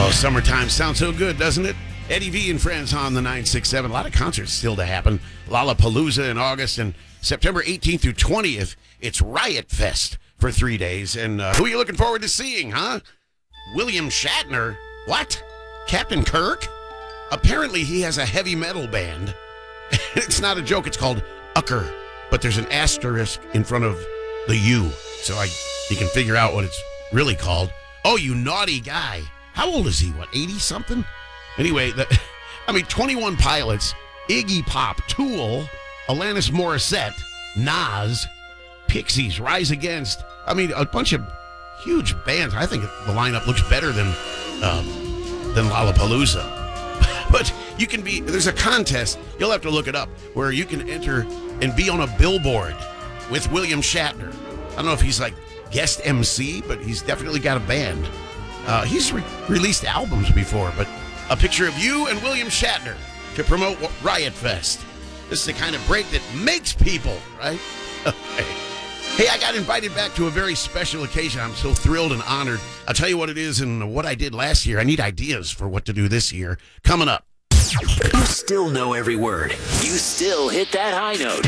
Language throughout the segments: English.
Oh, summertime sounds so good, doesn't it? Eddie V and friends on the 967. A lot of concerts still to happen. Lollapalooza in August, and September 18th through 20th, it's Riot Fest for 3 days. And who are you looking forward to seeing, huh? William Shatner? What? Captain Kirk? Apparently he has a heavy metal band. It's not a joke. It's called Ucker, but there's an asterisk in front of the U, so you can figure out what it's really called. Oh, you naughty guy. How old is he? What, 80-something? Anyway, 21 Pilots, Iggy Pop, Tool, Alanis Morissette, Nas, Pixies, Rise Against. A bunch of huge bands. I think the lineup looks better than Lollapalooza. But there's a contest, you'll have to look it up, where you can enter and be on a billboard with William Shatner. I don't know if he's like guest MC, but he's definitely got a band. He's released albums before, but a picture of you and William Shatner to promote Riot Fest. This is the kind of break that makes people, right? Okay. Hey, I got invited back to a very special occasion. I'm so thrilled and honored. I'll tell you what it is and what I did last year. I need ideas for what to do this year. Coming up. You still know every word. You still hit that high note.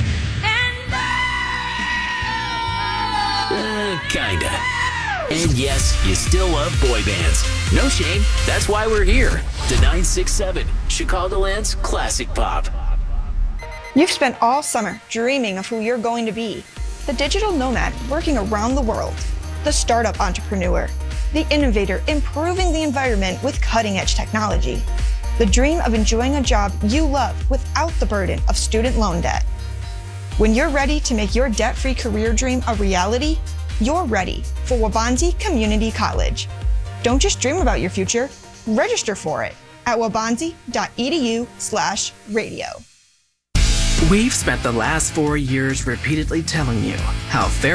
Kinda. And yes, you still love boy bands. No shame. That's why we're here. The 967, Chicagoland's classic pop. You've spent all summer dreaming of who you're going to be. The digital nomad working around the world. The startup entrepreneur. The innovator improving the environment with cutting-edge technology. The dream of enjoying a job you love without the burden of student loan debt. When you're ready to make your debt-free career dream a reality, you're ready for Waubonsie Community College. Don't just dream about your future, register for it at wabonsie.edu/radio. We've spent the last 4 years repeatedly telling you how fair